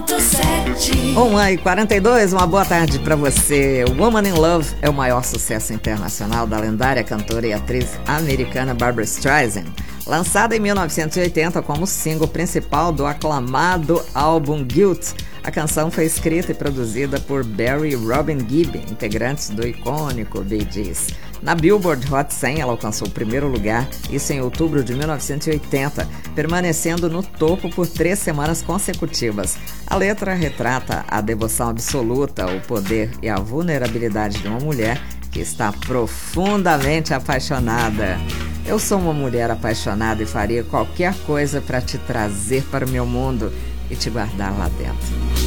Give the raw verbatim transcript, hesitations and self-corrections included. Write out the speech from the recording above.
ponto sete. uma e quarenta e dois, uma boa tarde pra você. Woman in Love é o maior sucesso internacional da lendária cantora e atriz americana Barbra Streisand. Lançada em mil novecentos e oitenta como single principal do aclamado álbum Guilt, a canção foi escrita e produzida por Barry e Robin Gibb, integrantes do icônico Bee Gees. Na Billboard Hot cem, ela alcançou o primeiro lugar, isso em outubro de mil novecentos e oitenta, permanecendo no topo por três semanas consecutivas. A letra retrata a devoção absoluta, o poder e a vulnerabilidade de uma mulher que está profundamente apaixonada. Eu sou uma mulher apaixonada e faria qualquer coisa para te trazer para o meu mundo e te guardar lá dentro.